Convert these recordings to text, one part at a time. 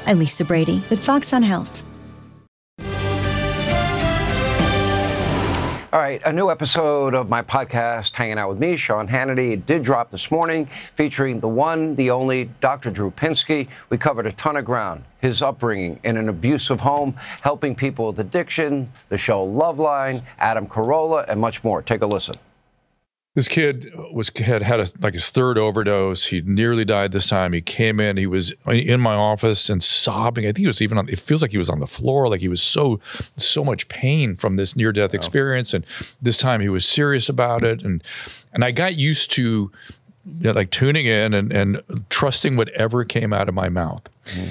I'm Lisa Brady with Fox on Health. All right, a new episode of my podcast, Hanging Out with me, Sean Hannity. It did drop this morning, featuring the one, the only Dr. Drew Pinsky. We covered a ton of ground. His upbringing in an abusive home, helping people with addiction, the show Loveline, Adam Carolla, and much more. Take a listen. This kid had his third overdose. He nearly died this time. He came in. He was in my office and sobbing. I think he was even it feels like he was on the floor. Like he was so much pain from this near-death experience. And this time he was serious about it. And I got used to tuning in and trusting whatever came out of my mouth.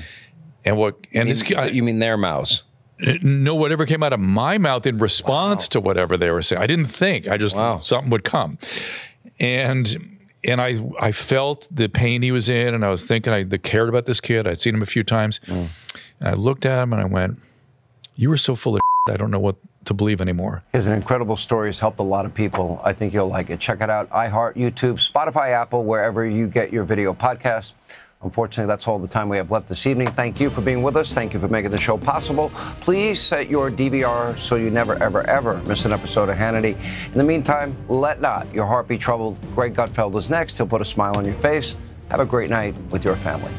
Mm. You mean their mouths? No, whatever came out of my mouth in response to whatever they were saying. I didn't think. I just something would come, and I felt the pain he was in, and I was thinking I cared about this kid. I'd seen him a few times, and I looked at him and I went, "You were so full of shit, I don't know what to believe anymore." His incredible story has helped a lot of people. I think you'll like it. Check it out: iHeart, YouTube, Spotify, Apple, wherever you get your video podcasts. Unfortunately, that's all the time we have left this evening. Thank you for being with us. Thank you for making the show possible. Please set your DVR so you never, ever, ever miss an episode of Hannity. In the meantime, let not your heart be troubled. Greg Gutfeld is next. He'll put a smile on your face. Have a great night with your family.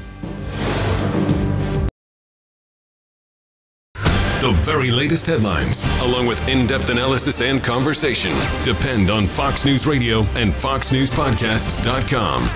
The very latest headlines, along with in-depth analysis and conversation, depend on Fox News Radio and FoxNewsPodcasts.com.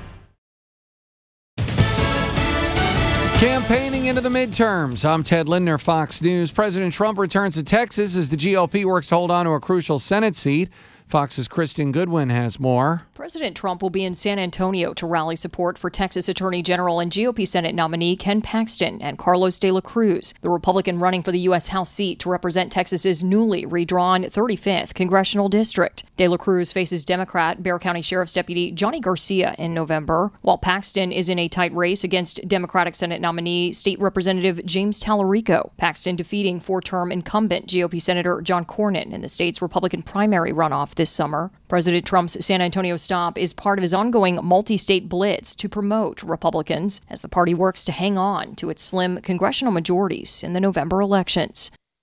Campaigning into the midterms. I'm Ted Lindner, Fox News. President Trump returns to Texas as the GOP works to hold on to a crucial Senate seat. Fox's Kristen Goodwin has more. President Trump will be in San Antonio to rally support for Texas Attorney General and GOP Senate nominee Ken Paxton and Carlos de la Cruz, the Republican running for the U.S. House seat to represent Texas's newly redrawn 35th congressional district. De la Cruz faces Democrat Bexar County Sheriff's Deputy Johnny Garcia in November, while Paxton is in a tight race against Democratic Senate nominee State Representative James Tallarico. Paxton defeating four-term incumbent GOP Senator John Cornyn in the state's Republican primary runoff this summer. President Trump's San Antonio stop is part of his ongoing multi-state blitz to promote Republicans as the party works to hang on to its slim congressional majorities in the November elections.